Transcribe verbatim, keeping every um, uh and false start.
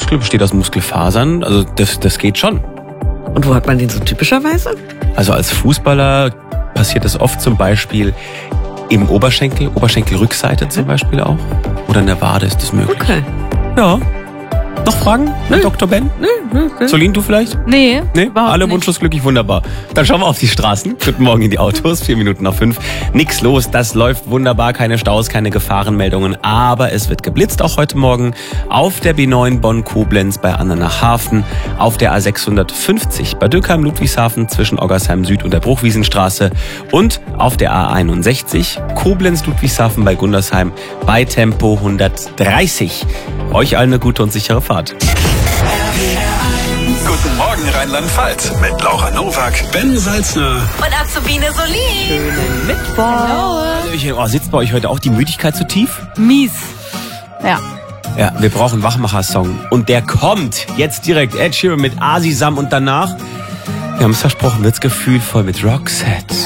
Muskel, besteht aus Muskelfasern. Also das, das geht schon. Und wo hat man den so typischerweise? Also als Fußballer passiert das oft zum Beispiel im Oberschenkel, Oberschenkelrückseite zum Beispiel auch. Oder in der Wade ist das möglich. Okay. Ja. Noch Fragen, Herr Doktor Ben? Nee, nee, nee. Solin, du vielleicht? Nee, Nee, überhaupt alle nicht. wunschlos glücklich, wunderbar. Dann schauen wir auf die Straßen. Guten Morgen in die Autos, vier Minuten nach fünf. Nix los, das läuft wunderbar, keine Staus, keine Gefahrenmeldungen. Aber es wird geblitzt auch heute Morgen auf der B neun Bonn-Koblenz bei Andernach-Hafen, auf der A sechshundertfünfzig bei Dürkheim-Ludwigshafen zwischen Oggersheim Süd und der Bruchwiesenstraße und auf der A einundsechzig Koblenz-Ludwigshafen bei Gundersheim bei Tempo hundertdreißig. Euch allen eine gute und sichere Fahrt. Guten Morgen Rheinland-Pfalz mit Laura Nowak, Ben Salzner Und Azubine Solin. Schönen Mittwoch. Oh, sitzt bei euch heute auch die Müdigkeit zu tief? Mies. Ja. Ja, wir brauchen einen Wachmacher-Song. Und der kommt jetzt direkt. Ed Sheeran mit Asisam und danach, wir haben es versprochen, wird's gefühlvoll mit Roxette.